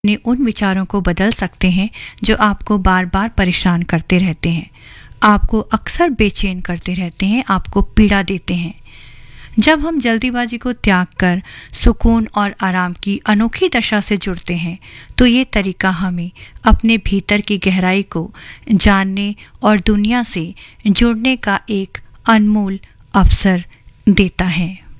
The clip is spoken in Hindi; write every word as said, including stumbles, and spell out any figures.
अपने उन विचारों को बदल सकते हैं जो आपको बार बार परेशान करते रहते हैं, आपको अक्सर बेचैन करते रहते हैं, आपको पीड़ा देते हैं। जब हम जल्दीबाजी को त्याग कर सुकून और आराम की अनोखी दशा से जुड़ते हैं तो ये तरीका हमें अपने भीतर की गहराई को जानने और दुनिया से जुड़ने का एक अनमोल अवसर देता है।